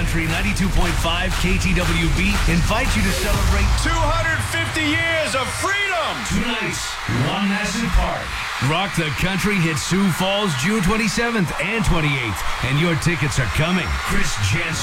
Country 92.5 KTWB invites you to celebrate 250 years of freedom. tonight's One Massive Party. Rock the Country hits Sioux Falls June 27th and 28th, and your tickets are coming. Chris Jensen.